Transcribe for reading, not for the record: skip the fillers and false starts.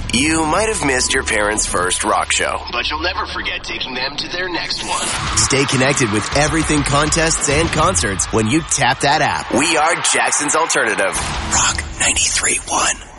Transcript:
You might have missed your parents' first rock show, but you'll never forget taking them to their next one. Stay connected with everything contests and concerts when you tap that app. We are Jackson's Alternative. Rock 93.1.